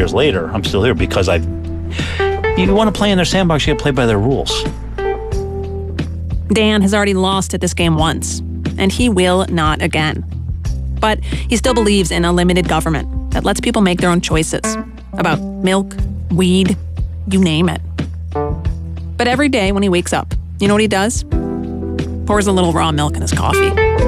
years later, I'm still here because you want to play in their sandbox, you got to play by their rules. Dan has already lost at this game once, and he will not again. But he still believes in a limited government that lets people make their own choices about milk, weed, you name it. But every day when he wakes up, you know what he does? Pours a little raw milk in his coffee.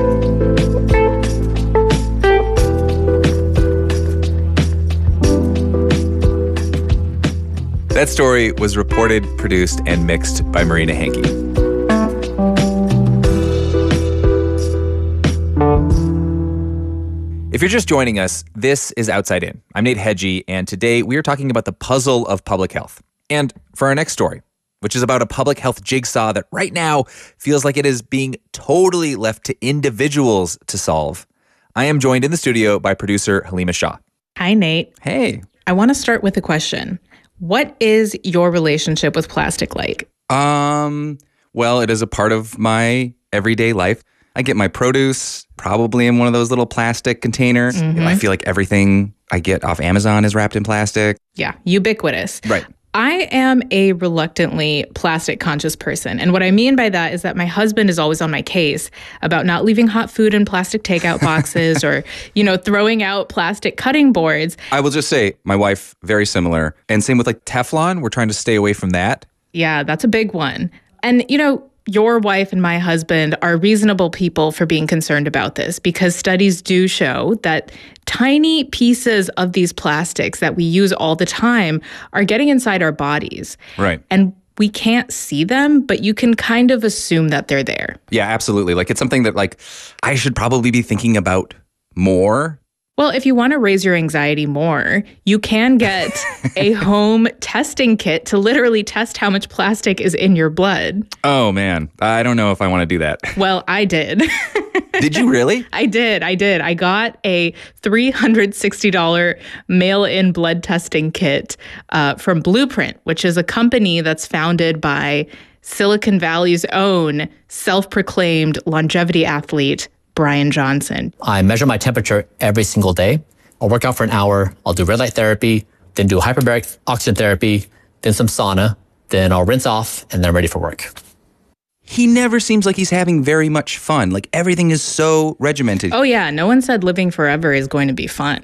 That story was reported, produced, and mixed by Marina Hankey. If you're just joining us, this is Outside In. I'm Nate Hedgie, and today we are talking about the puzzle of public health. And for our next story, which is about a public health jigsaw that right now feels like it is being totally left to individuals to solve, I am joined in the studio by producer Halima Shah. Hi, Nate. Hey. I want to start with a question. What is your relationship with plastic like? Well, it is a part of my everyday life. I get my produce probably in one of those little plastic containers. Mm-hmm. I feel like everything I get off Amazon is wrapped in plastic. Yeah, ubiquitous. Right. I am a reluctantly plastic conscious person. And what I mean by that is that my husband is always on my case about not leaving hot food in plastic takeout boxes or, throwing out plastic cutting boards. I will just say my wife, very similar. And same with like Teflon. We're trying to stay away from that. Yeah, that's a big one. And, your wife and my husband are reasonable people for being concerned about this because studies do show that tiny pieces of these plastics that we use all the time are getting inside our bodies. Right. And we can't see them, but you can kind of assume that they're there. Yeah, absolutely. Like it's something that I should probably be thinking about more. Well, if you want to raise your anxiety more, you can get a home testing kit to literally test how much plastic is in your blood. Oh, man. I don't know if I want to do that. Well, I did. Did you really? I did. I got a $360 mail-in blood testing kit from Blueprint, which is a company that's founded by Silicon Valley's own self-proclaimed longevity athlete, Brian Johnson. I measure my temperature every single day. I'll work out for an hour. I'll do red light therapy, then do hyperbaric oxygen therapy, then some sauna. Then I'll rinse off, and then I'm ready for work. He never seems like he's having very much fun. Like everything is so regimented. Oh, yeah. No one said living forever is going to be fun.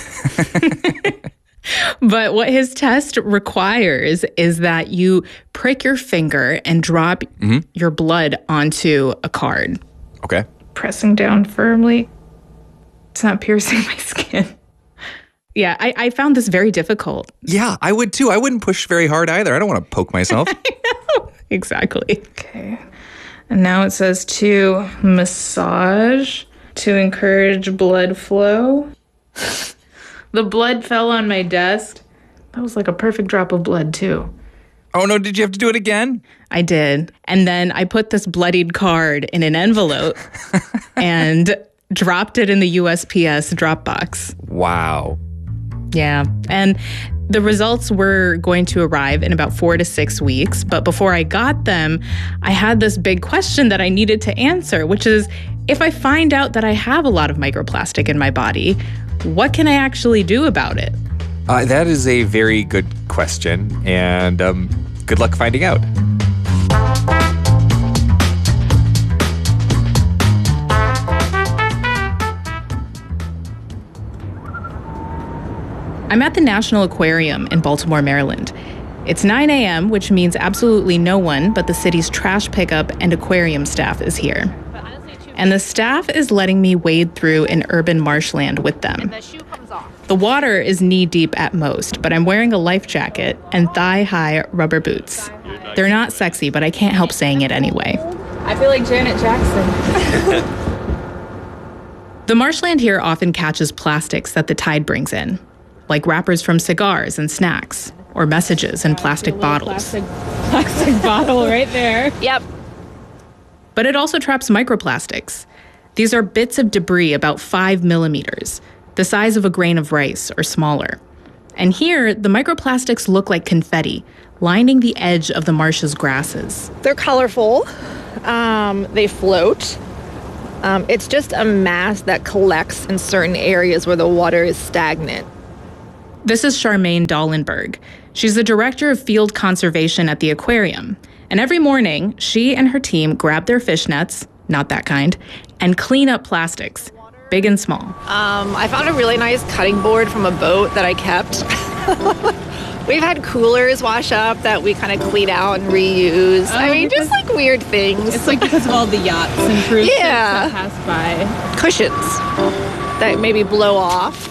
But what his test requires is that you prick your finger and drop your blood onto a card. Okay. Pressing down firmly. It's not piercing my skin. Yeah, I found this very difficult. Yeah, I would too. I wouldn't push very hard either. I don't want to poke myself. I know. Exactly. Okay. And now it says to massage to encourage blood flow. The blood fell on my desk. That was like a perfect drop of blood too. Oh, no, did you have to do it again? I did. And then I put this bloodied card in an envelope and dropped it in the USPS drop box. Wow. Yeah. And the results were going to arrive in about 4 to 6 weeks. But before I got them, I had this big question that I needed to answer, which is, if I find out that I have a lot of microplastic in my body, what can I actually do about it? That is a very good question, and good luck finding out. I'm at the National Aquarium in Baltimore, Maryland. It's 9 a.m., which means absolutely no one but the city's trash pickup and aquarium staff is here. And the staff is letting me wade through an urban marshland with them. The water is knee-deep at most, but I'm wearing a life jacket and thigh-high rubber boots. They're not sexy, but I can't help saying it anyway. I feel like Janet Jackson. The marshland here often catches plastics that the tide brings in, like wrappers from cigars and snacks, or messages in plastic bottles. Plastic bottle right there. Yep. But it also traps microplastics. These are bits of debris about 5 millimeters, the size of a grain of rice or smaller. And here, the microplastics look like confetti, lining the edge of the marsh's grasses. They're colorful. They float. It's just a mass that collects in certain areas where the water is stagnant. This is Charmaine Dahlenberg. She's the director of field conservation at the aquarium. And every morning, she and her team grab their fish nets, not that kind, and clean up plastics, big and small. I found a really nice cutting board from a boat that I kept. We've had coolers wash up that we kind of clean out and reuse. I mean, just like weird things. It's like because of all the yachts and cruise ships that pass by. Cushions that maybe blow off.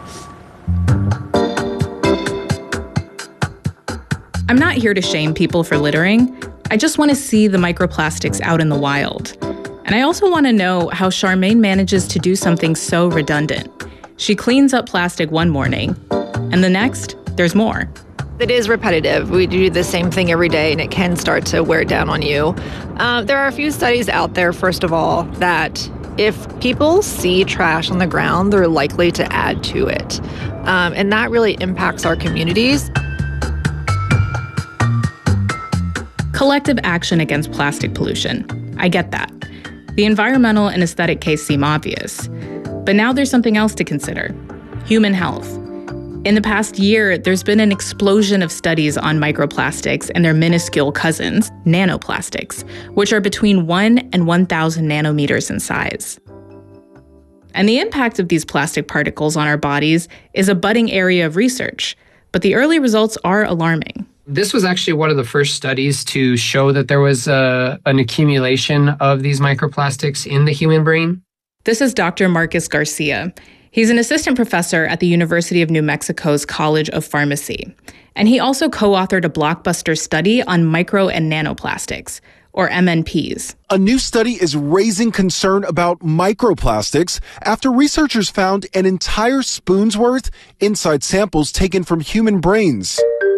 I'm not here to shame people for littering. I just want to see the microplastics out in the wild. And I also want to know how Charmaine manages to do something so redundant. She cleans up plastic one morning, and the next, there's more. It is repetitive. We do the same thing every day, and it can start to wear down on you. There are a few studies out there, first of all, that if people see trash on the ground, they're likely to add to it. And that really impacts our communities. Collective action against plastic pollution. I get that. The environmental and aesthetic case seem obvious. But now there's something else to consider: human health. In the past year, there's been an explosion of studies on microplastics and their minuscule cousins, nanoplastics, which are between 1 and 1,000 nanometers in size. And the impact of these plastic particles on our bodies is a budding area of research, but the early results are alarming. This was actually one of the first studies to show that there was an accumulation of these microplastics in the human brain. This is Dr. Marcus Garcia. He's an assistant professor at the University of New Mexico's College of Pharmacy. And he also co-authored a blockbuster study on micro and nanoplastics, or MNPs. A new study is raising concern about microplastics after researchers found an entire spoon's worth inside samples taken from human brains.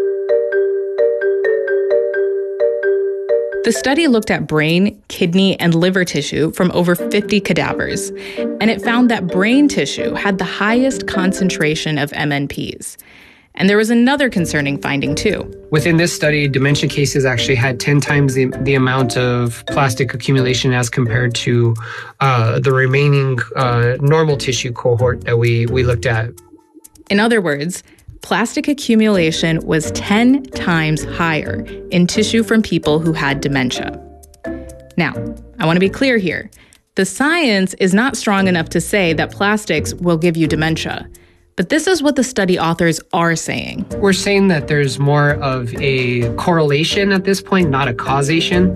The study looked at brain, kidney, and liver tissue from over 50 cadavers, and it found that brain tissue had the highest concentration of MNPs. And there was another concerning finding, too. Within this study, dementia cases actually had 10 times the amount of plastic accumulation as compared to the remaining normal tissue cohort that we looked at. In other words, plastic accumulation was 10 times higher in tissue from people who had dementia. Now, I want to be clear here. The science is not strong enough to say that plastics will give you dementia. But this is what the study authors are saying. We're saying that there's more of a correlation at this point, not a causation.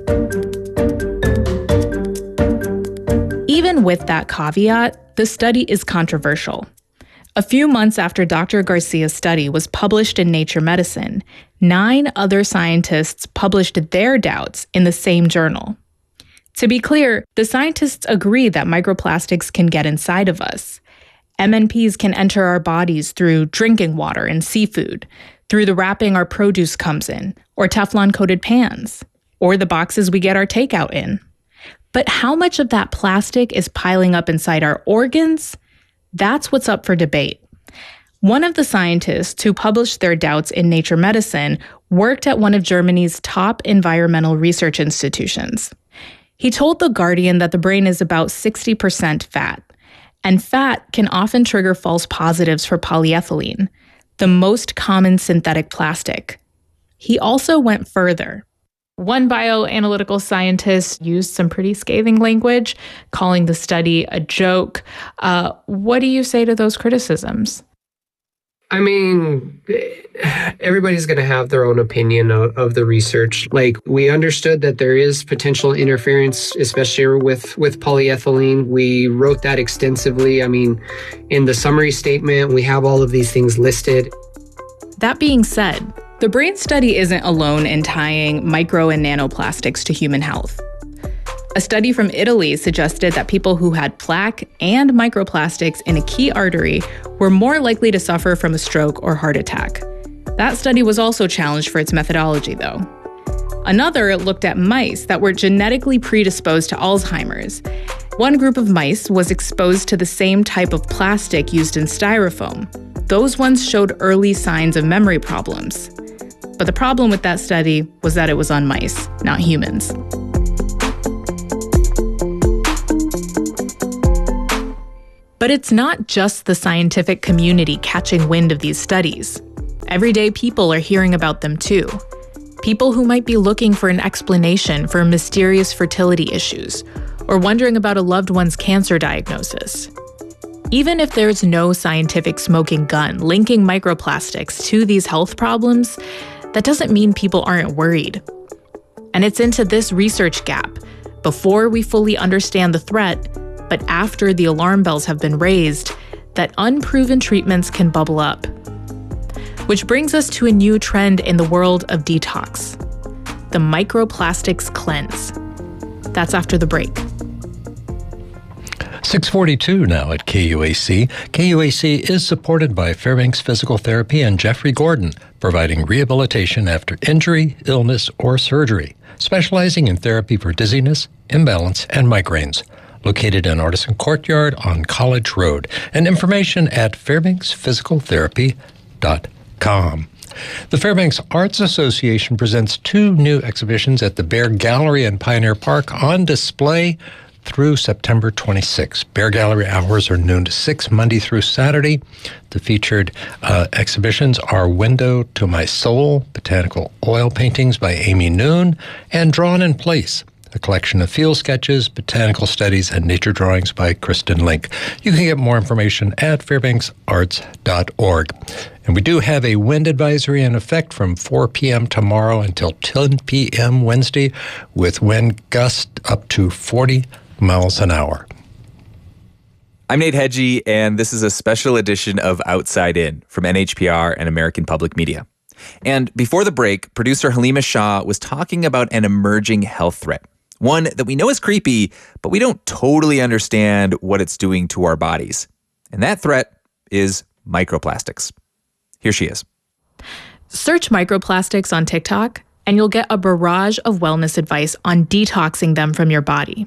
Even with that caveat, the study is controversial. A few months after Dr. Garcia's study was published in Nature Medicine, 9 other scientists published their doubts in the same journal. To be clear, the scientists agree that microplastics can get inside of us. MNPs can enter our bodies through drinking water and seafood, through the wrapping our produce comes in, or Teflon-coated pans, or the boxes we get our takeout in. But how much of that plastic is piling up inside our organs? That's what's up for debate. One of the scientists who published their doubts in Nature Medicine worked at one of Germany's top environmental research institutions. He told The Guardian that the brain is about 60% fat, and fat can often trigger false positives for polyethylene, the most common synthetic plastic. He also went further. One bioanalytical scientist used some pretty scathing language, calling the study a joke. What do you say to those criticisms? I mean, everybody's going to have their own opinion of the research. Like, we understood that there is potential interference, especially with polyethylene. We wrote that extensively. I mean, in the summary statement, we have all of these things listed. That being said, the brain study isn't alone in tying micro and nanoplastics to human health. A study from Italy suggested that people who had plaque and microplastics in a key artery were more likely to suffer from a stroke or heart attack. That study was also challenged for its methodology, though. Another looked at mice that were genetically predisposed to Alzheimer's. One group of mice was exposed to the same type of plastic used in styrofoam. Those ones showed early signs of memory problems. But the problem with that study was that it was on mice, not humans. But it's not just the scientific community catching wind of these studies. Everyday people are hearing about them too. People who might be looking for an explanation for mysterious fertility issues or wondering about a loved one's cancer diagnosis. Even if there's no scientific smoking gun linking microplastics to these health problems, that doesn't mean people aren't worried. And it's into this research gap, before we fully understand the threat, but after the alarm bells have been raised, that unproven treatments can bubble up. Which brings us to a new trend in the world of detox, the microplastics cleanse. That's after the break. 6:42 now at KUAC. KUAC is supported by Fairbanks Physical Therapy and Jeffrey Gordon, providing rehabilitation after injury, illness, or surgery, specializing in therapy for dizziness, imbalance, and migraines. Located in Artisan Courtyard on College Road. And information at fairbanksphysicaltherapy.com. The Fairbanks Arts Association presents 2 new exhibitions at the Bear Gallery in Pioneer Park on display through September 26. Bear Gallery hours are noon to 6, Monday through Saturday. The featured exhibitions are Window to My Soul, botanical oil paintings by Amy Noon, and Drawn in Place, a collection of field sketches, botanical studies, and nature drawings by Kristen Link. You can get more information at fairbanksarts.org. And we do have a wind advisory in effect from 4 p.m. tomorrow until 10 p.m. Wednesday, with wind gusts up to 40 miles an hour. I'm Nate Hedgie, and this is a special edition of Outside In from NHPR and American Public Media. And before the break, producer Halima Shah was talking about an emerging health threat. One that we know is creepy, but we don't totally understand what it's doing to our bodies. And that threat is microplastics. Here she is. Search microplastics on TikTok, and you'll get a barrage of wellness advice on detoxing them from your body.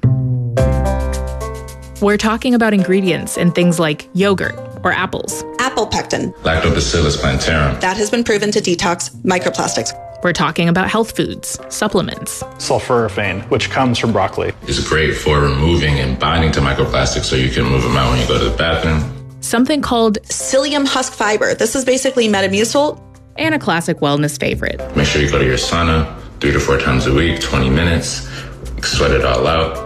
We're talking about ingredients in things like yogurt or apples. Apple pectin. Lactobacillus plantarum. That has been proven to detox microplastics. We're talking about health foods, supplements. Sulforaphane, which comes from broccoli. It's great for removing and binding to microplastics so you can move them out when you go to the bathroom. Something called psyllium husk fiber. This is basically Metamucil. And a classic wellness favorite. Make sure you go to your sauna 3 to 4 times a week, 20 minutes, sweat it all out.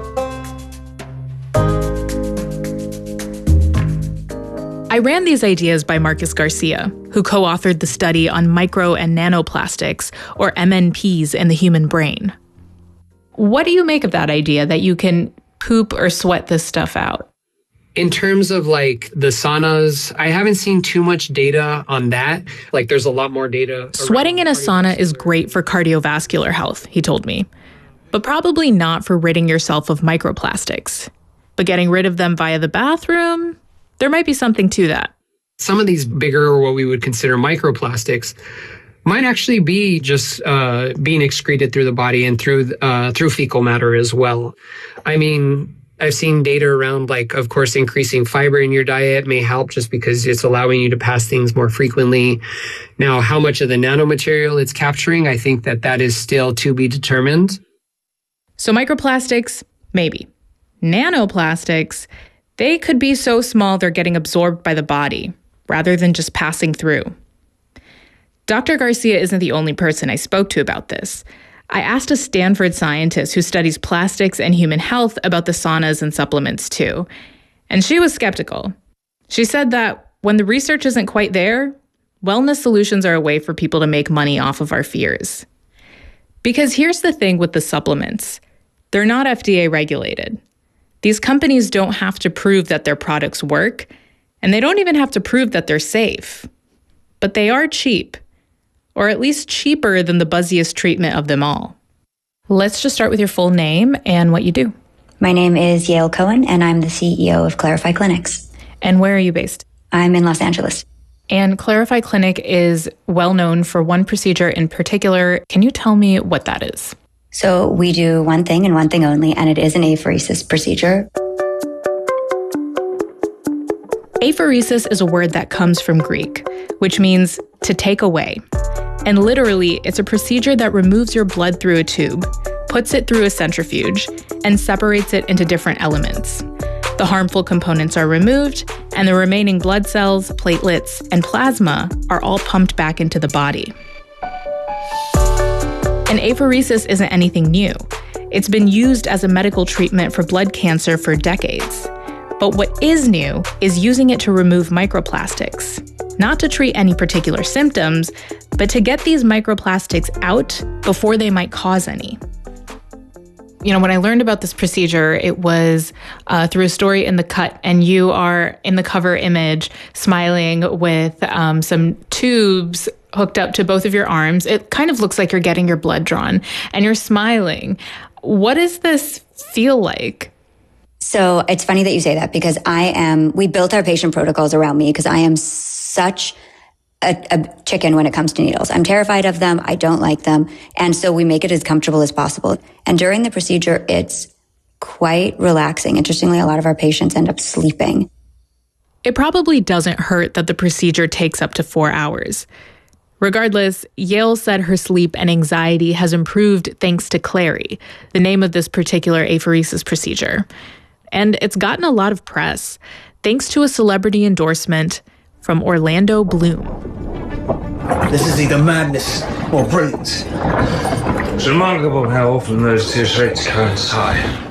I ran these ideas by Marcus Garcia, who co-authored the study on micro and nanoplastics, or MNPs, in the human brain. What do you make of that idea that you can poop or sweat this stuff out? In terms of like the saunas, I haven't seen too much data on that. Like there's a lot more data. Sweating in a sauna is great for cardiovascular health, he told me, but probably not for ridding yourself of microplastics. But getting rid of them via the bathroom, there might be something to that. Some of these bigger, or what we would consider microplastics, might actually be just being excreted through the body and through fecal matter as well. I mean, I've seen data around, like, of course, increasing fiber in your diet may help just because it's allowing you to pass things more frequently. Now, how much of the nanomaterial it's capturing, I think that is still to be determined. So microplastics, maybe. Nanoplastics, they could be so small they're getting absorbed by the body, rather than just passing through. Dr. Garcia isn't the only person I spoke to about this. I asked a Stanford scientist who studies plastics and human health about the saunas and supplements too, and she was skeptical. She said that when the research isn't quite there, wellness solutions are a way for people to make money off of our fears. Because here's the thing with the supplements. They're not FDA regulated. These companies don't have to prove that their products work, and they don't even have to prove that they're safe. But they are cheap, or at least cheaper than the buzziest treatment of them all. Let's just start with your full name and what you do. My name is Yael Cohen, and I'm the CEO of Clarify Clinics. And where are you based? I'm in Los Angeles. And Clarify Clinic is well known for one procedure in particular. Can you tell me what that is? So we do one thing and one thing only, and it is an apheresis procedure. Apheresis is a word that comes from Greek, which means to take away. And literally, it's a procedure that removes your blood through a tube, puts it through a centrifuge, and separates it into different elements. The harmful components are removed, and the remaining blood cells, platelets, and plasma are all pumped back into the body. And apheresis isn't anything new. It's been used as a medical treatment for blood cancer for decades. But what is new is using it to remove microplastics. Not to treat any particular symptoms, but to get these microplastics out before they might cause any. You know, when I learned about this procedure, it was through a story in The Cut, and you are in the cover image smiling with some tubes hooked up to both of your arms. It kind of looks like you're getting your blood drawn, and you're smiling. What does this feel like? So it's funny that you say that, because we built our patient protocols around me because I am such a chicken when it comes to needles. I'm terrified of them. I don't like them. And so we make it as comfortable as possible. And during the procedure, it's quite relaxing. Interestingly, a lot of our patients end up sleeping. It probably doesn't hurt that the procedure takes up to 4 hours. Regardless, Yael said her sleep and anxiety has improved thanks to Clary, the name of this particular apheresis procedure. And it's gotten a lot of press, thanks to a celebrity endorsement from Orlando Bloom. This is either madness or brilliance. It's remarkable how often those two traits coincide.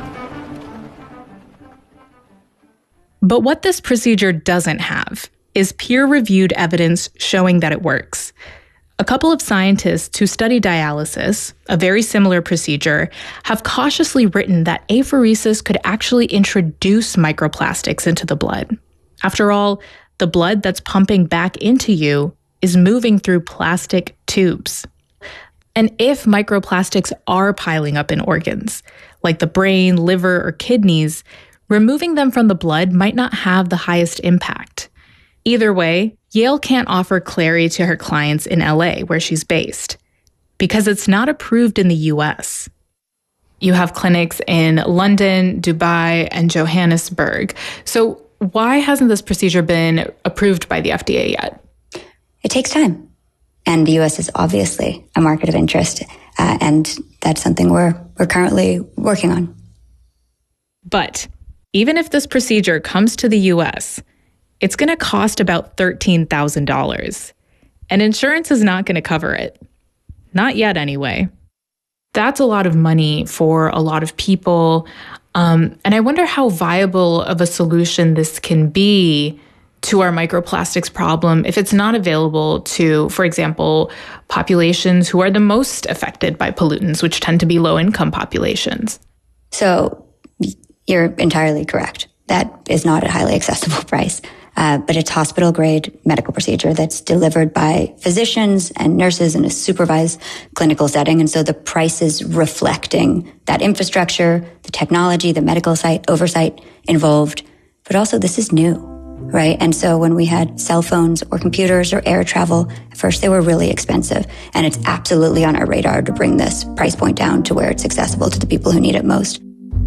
But what this procedure doesn't have is peer-reviewed evidence showing that it works. A couple of scientists who study dialysis, a very similar procedure, have cautiously written that apheresis could actually introduce microplastics into the blood. After all, the blood that's pumping back into you is moving through plastic tubes. And if microplastics are piling up in organs, like the brain, liver, or kidneys, removing them from the blood might not have the highest impact. Either way, Yael can't offer Clary to her clients in LA, where she's based, because it's not approved in the US. You have clinics in London, Dubai, and Johannesburg. So why hasn't this procedure been approved by the FDA yet? It takes time. And the US is obviously a market of interest. And that's something we're currently working on. But even if this procedure comes to the US, it's going to cost about $13,000. And insurance is not going to cover it. Not yet, anyway. That's a lot of money for a lot of people. And I wonder how viable of a solution this can be to our microplastics problem if it's not available to, for example, populations who are the most affected by pollutants, which tend to be low-income populations. So you're entirely correct. That is not a highly accessible price. But it's hospital-grade medical procedure that's delivered by physicians and nurses in a supervised clinical setting. And so the price is reflecting that infrastructure, the technology, the medical oversight involved. But also this is new, right? And so when we had cell phones or computers or air travel, at first they were really expensive. And it's absolutely on our radar to bring this price point down to where it's accessible to the people who need it most.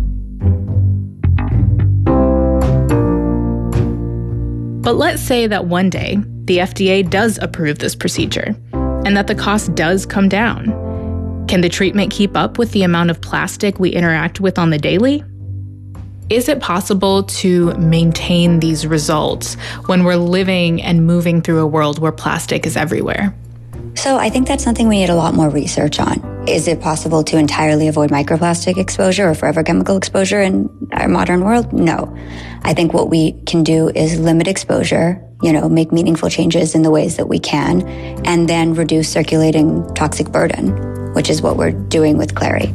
But let's say that one day the FDA does approve this procedure and that the cost does come down. Can the treatment keep up with the amount of plastic we interact with on the daily? Is it possible to maintain these results when we're living and moving through a world where plastic is everywhere? So I think that's something we need a lot more research on. Is it possible to entirely avoid microplastic exposure or forever chemical exposure in our modern world? No. I think what we can do is limit exposure, make meaningful changes in the ways that we can, and then reduce circulating toxic burden, which is what we're doing with Clary.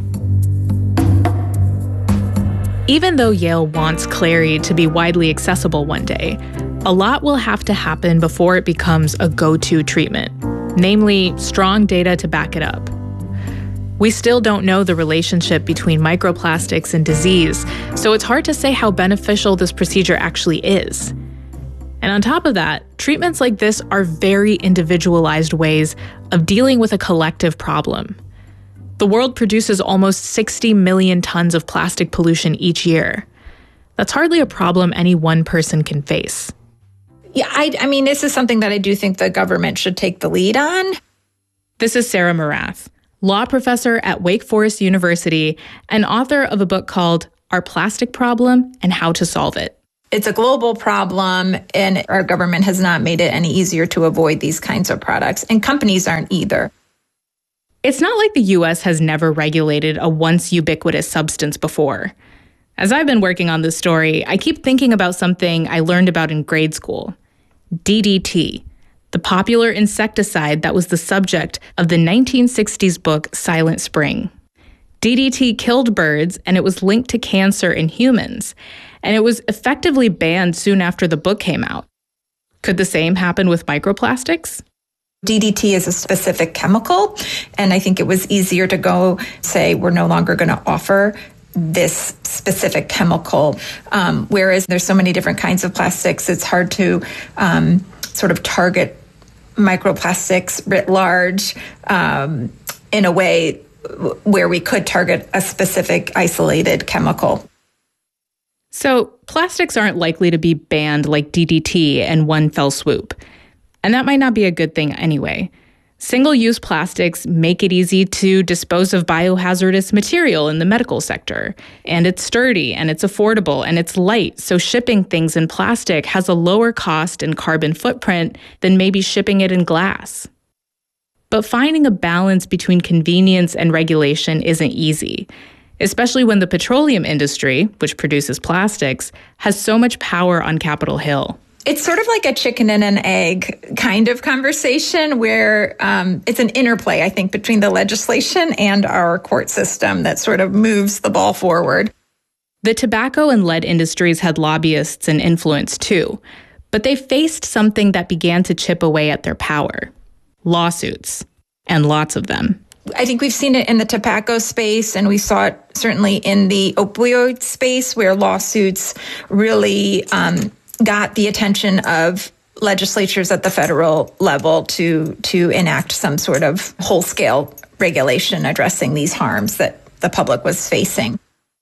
Even though Yael wants Clary to be widely accessible one day, a lot will have to happen before it becomes a go-to treatment, namely strong data to back it up. We still don't know the relationship between microplastics and disease, so it's hard to say how beneficial this procedure actually is. And on top of that, treatments like this are very individualized ways of dealing with a collective problem. The world produces almost 60 million tons of plastic pollution each year. That's hardly a problem any one person can face. Yeah, I mean, this is something that I do think the government should take the lead on. This is Sarah Morath, law professor at Wake Forest University and author of a book called our plastic problem, and how to solve it. It's a global problem, and our government has not made it any easier to avoid these kinds of products, and companies aren't either. It's not like the US has never regulated a once ubiquitous substance before. As I've been working on this story, I keep thinking about something I learned about in grade school. DDT, the popular insecticide that was the subject of the 1960s book Silent Spring. DDT killed birds, and it was linked to cancer in humans, and it was effectively banned soon after the book came out. Could the same happen with microplastics? DDT is a specific chemical, and I think it was easier to go say we're no longer going to offer this specific chemical. Whereas there's so many different kinds of plastics, it's hard to sort of target microplastics writ large in a way where we could target a specific isolated chemical. So plastics aren't likely to be banned like DDT in one fell swoop. And that might not be a good thing anyway. Single-use plastics make it easy to dispose of biohazardous material in the medical sector. And it's sturdy, and it's affordable, and it's light, so shipping things in plastic has a lower cost and carbon footprint than maybe shipping it in glass. But finding a balance between convenience and regulation isn't easy, especially when the petroleum industry, which produces plastics, has so much power on Capitol Hill. It's sort of like a chicken and an egg kind of conversation where it's an interplay, I think, between the legislation and our court system that sort of moves the ball forward. The tobacco and lead industries had lobbyists and influence too, but they faced something that began to chip away at their power: lawsuits, and lots of them. I think we've seen it in the tobacco space, and we saw it certainly in the opioid space, where lawsuits really got the attention of legislatures at the federal level to enact some sort of whole-scale regulation addressing these harms that the public was facing.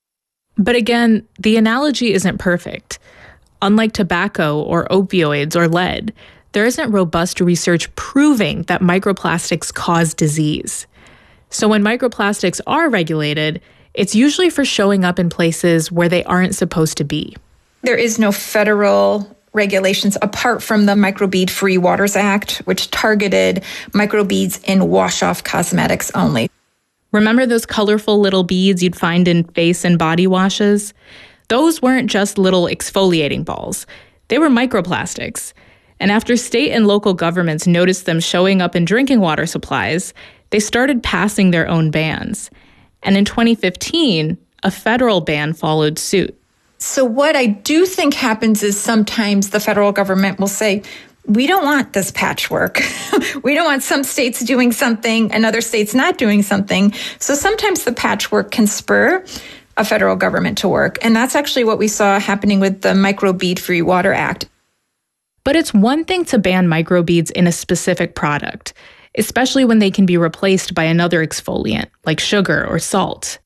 But again, the analogy isn't perfect. Unlike tobacco or opioids or lead, there isn't robust research proving that microplastics cause disease. So when microplastics are regulated, it's usually for showing up in places where they aren't supposed to be. There is no federal regulations apart from the Microbead-Free Waters Act, which targeted microbeads in wash-off cosmetics only. Remember those colorful little beads you'd find in face and body washes? Those weren't just little exfoliating balls. They were microplastics. And after state and local governments noticed them showing up in drinking water supplies, they started passing their own bans. And in 2015, a federal ban followed suit. So what I do think happens is sometimes the federal government will say, we don't want this patchwork. We don't want some states doing something and other states not doing something. So sometimes the patchwork can spur a federal government to work. And that's actually what we saw happening with the Microbead-Free Water Act. But it's one thing to ban microbeads in a specific product, especially when they can be replaced by another exfoliant, like sugar or salt.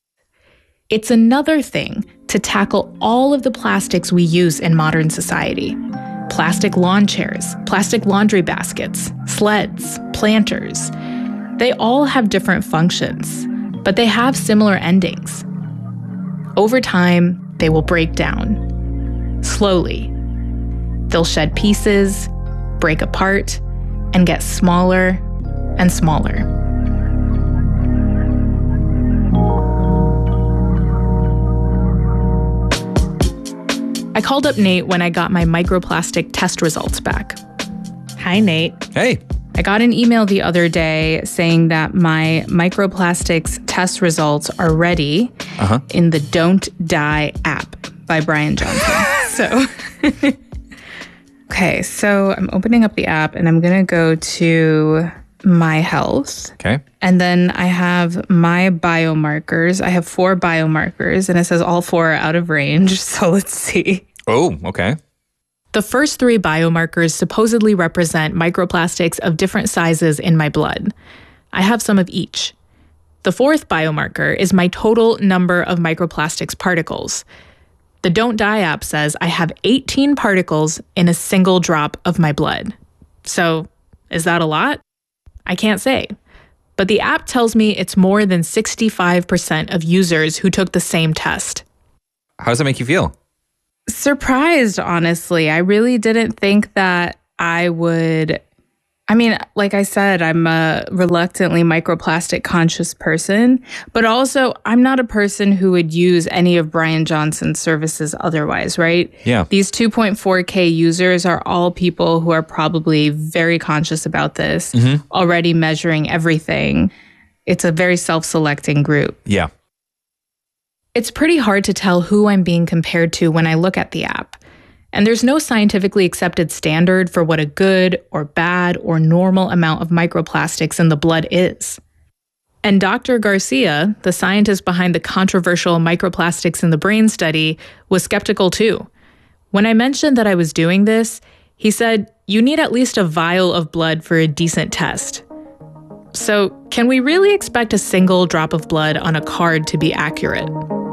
It's another thing to tackle all of the plastics we use in modern society. Plastic lawn chairs, plastic laundry baskets, sleds, planters. They all have different functions, but they have similar endings. Over time, they will break down. Slowly. They'll shed pieces, break apart, and get smaller and smaller. I called up Nate when I got my microplastic test results back. Hi, Nate. Hey. I got an email the other day saying that my microplastics test results are ready in the Don't Die app by Brian Johnson. So I'm opening up the app and I'm going to go to my health. Okay. And then I have my biomarkers. I have 4 biomarkers and it says all 4 are out of range. So let's see. Oh, okay. The first 3 biomarkers supposedly represent microplastics of different sizes in my blood. I have some of each. The 4th biomarker is my total number of microplastics particles. The Don't Die app says I have 18 particles in a single drop of my blood. So, is that a lot? I can't say. But the app tells me it's more than 65% of users who took the same test. How does that make you feel? Surprised, honestly. I really didn't think that I would. I mean, like I said, I'm a reluctantly microplastic conscious person, but also I'm not a person who would use any of Brian Johnson's services otherwise, right? Yeah. These 2.4K users are all people who are probably very conscious about this, already measuring everything. It's a very self-selecting group. Yeah. It's pretty hard to tell who I'm being compared to when I look at the app. And there's no scientifically accepted standard for what a good or bad or normal amount of microplastics in the blood is. And Dr. Garcia, the scientist behind the controversial microplastics in the brain study, was skeptical too. When I mentioned that I was doing this, he said, you need at least a vial of blood for a decent test. So, can we really expect a single drop of blood on a card to be accurate?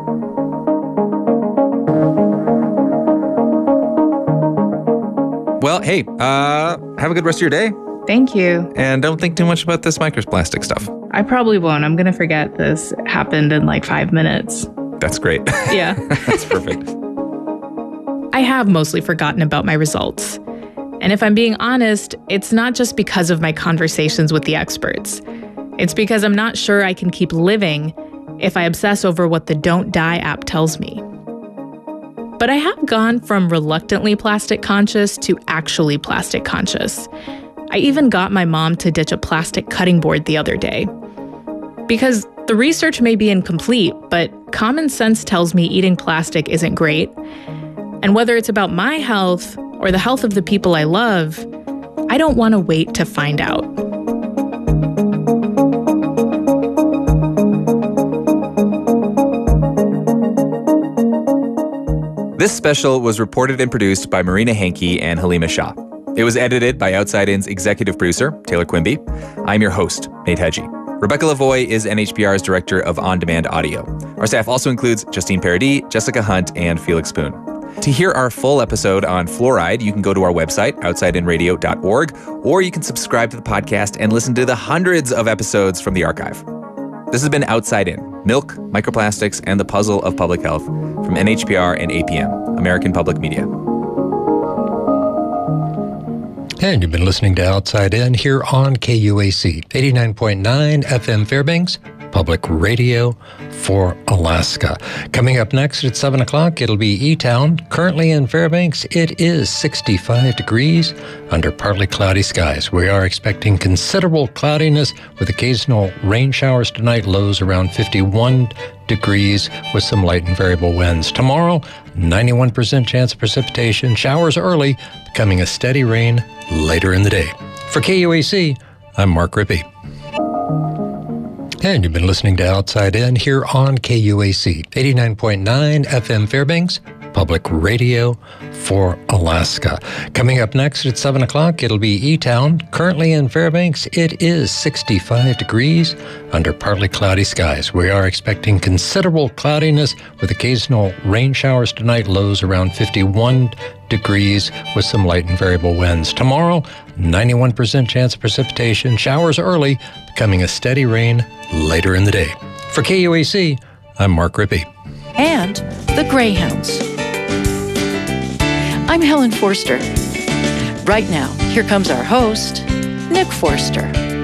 Well, hey, have a good rest of your day. Thank you. And don't think too much about this microplastic stuff. I probably won't. I'm going to forget this happened in like 5 minutes. That's great. Yeah. That's perfect. I have mostly forgotten about my results. And if I'm being honest, it's not just because of my conversations with the experts. It's because I'm not sure I can keep living if I obsess over what the Don't Die app tells me. But I have gone from reluctantly plastic conscious to actually plastic conscious. I even got my mom to ditch a plastic cutting board the other day. Because the research may be incomplete, but common sense tells me eating plastic isn't great. And whether it's about my health or the health of the people I love, I don't want to wait to find out. This special was reported and produced by Marina Hankey and Halima Shah. It was edited by Outside In's executive producer, Taylor Quimby. I'm your host, Nate Hedgie. Rebecca Lavoie is NHPR's director of on-demand audio. Our staff also includes Justine Paradis, Jessica Hunt, and Felix Poon. To hear our full episode on fluoride, you can go to our website, outsideinradio.org, or you can subscribe to the podcast and listen to the hundreds of episodes from the archive. This has been Outside In, Milk, Microplastics, and the Puzzle of Public Health from NHPR and APM, American Public Media. And you've been listening to Outside In here on KUAC, 89.9 FM Fairbanks, Public Radio for Alaska. Coming up next at 7 o'clock, it'll be E-Town. Currently in Fairbanks, it is 65 degrees under partly cloudy skies. We are expecting considerable cloudiness with occasional rain showers tonight, lows around 51 degrees with some light and variable winds. Tomorrow, 91% chance of precipitation, showers early, becoming a steady rain later in the day. For KUAC, I'm Mark Rippey. And you've been listening to Outside In here on KUAC, 89.9 FM Fairbanks, Public Radio for Alaska. Coming up next at 7 o'clock, it'll be E-Town. Currently in Fairbanks, it is 65 degrees under partly cloudy skies. We are expecting considerable cloudiness with occasional rain showers tonight, lows around 51 degrees with some light and variable winds. Tomorrow, 91% chance of precipitation, showers early, becoming a steady rain later in the day. For KUAC, I'm Mark Rippey. And the Greyhounds. I'm Helen Forster. Right now, here comes our host, Nick Forster.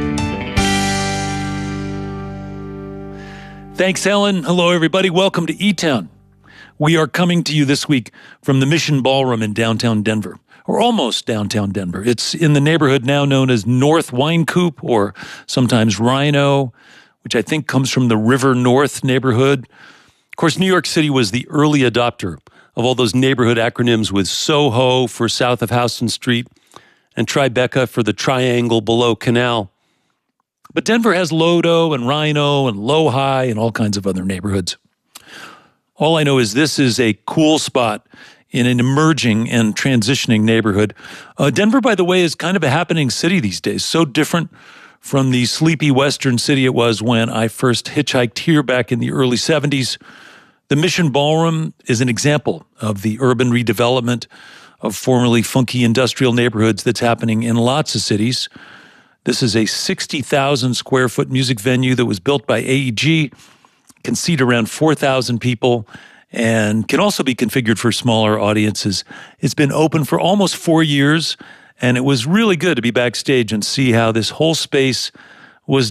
Thanks, Helen. Hello, everybody. Welcome to E-Town. We are coming to you this week from the Mission Ballroom in downtown Denver, or almost downtown Denver. It's in the neighborhood now known as North Wine Coop, or sometimes Rhino, which I think comes from the River North neighborhood. Of course, New York City was the early adopter of all those neighborhood acronyms, with Soho for south of Houston Street and Tribeca for the triangle below Canal. But Denver has Lodo and Rhino and Low-High and all kinds of other neighborhoods. All I know is this is a cool spot in an emerging and transitioning neighborhood. Denver, by the way, is kind of a happening city these days, so different from the sleepy western city it was when I first hitchhiked here back in the early 70s. The Mission Ballroom is an example of the urban redevelopment of formerly funky industrial neighborhoods that's happening in lots of cities. This is a 60,000 square foot music venue that was built by AEG, can seat around 4,000 people, and can also be configured for smaller audiences. It's been open for almost 4 years, and it was really good to be backstage and see how this whole space